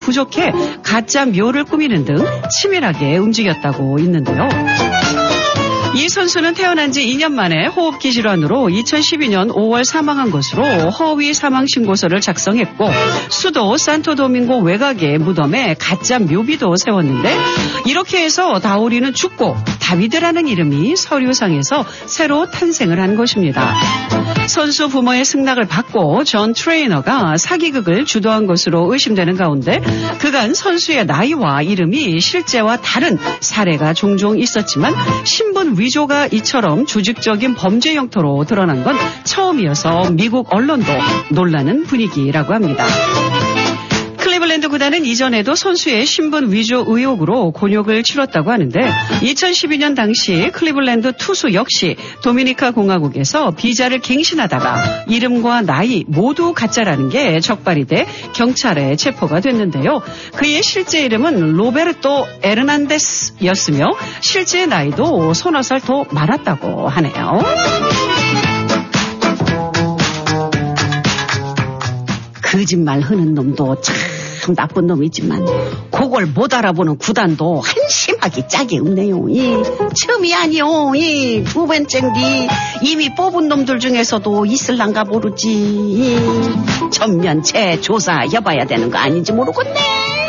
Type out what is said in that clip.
부족해 가짜 묘를 꾸미는 등 치밀하게 움직였다고 있는데요. 이 선수는 태어난 지 2년 만에 호흡기 질환으로 2012년 5월 사망한 것으로 허위 사망 신고서를 작성했고 수도 산토도밍고 외곽의 무덤에 가짜 묘비도 세웠는데 이렇게 해서 다오리는 죽고 다비드라는 이름이 서류상에서 새로 탄생을 한 것입니다. 선수 부모의 승낙을 받고 전 트레이너가 사기극을 주도한 것으로 의심되는 가운데 그간 선수의 나이와 이름이 실제와 다른 사례가 종종 있었지만 신분 위조가 이처럼 조직적인 범죄 형태로 드러난 건 처음이어서 미국 언론도 놀라는 분위기라고 합니다. 클리블랜드 구단은 이전에도 선수의 신분 위조 의혹으로 곤욕을 치렀다고 하는데 2012년 당시 클리블랜드 투수 역시 도미니카 공화국에서 비자를 갱신하다가 이름과 나이 모두 가짜라는 게 적발이 돼 경찰에 체포가 됐는데요. 그의 실제 이름은 로베르토 에르난데스였으며 실제 나이도 서너 살 더 많았다고 하네요. 거짓말 하는 놈도 참 나쁜 놈이지만 그걸 못 알아보는 구단도 한심하기 짝이 없네요. 처음이 아니요. 두 번째인데 이미 뽑은 놈들 중에서도 있을란가 모르지. 전면 재조사 해봐야 되는 거 아닌지 모르겠네.